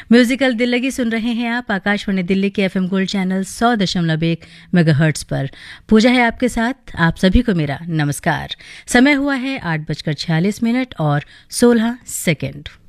Musical दिल लगी सुन रहे हैं आप आकाशवाणी दिल्ली के एफएम गोल्ड चैनल 100.1 मेगाहर्ट्ज पर। पूजा है आपके साथ, आप सभी को मेरा नमस्कार। समय हुआ है 8:46 और 16 सेकंड।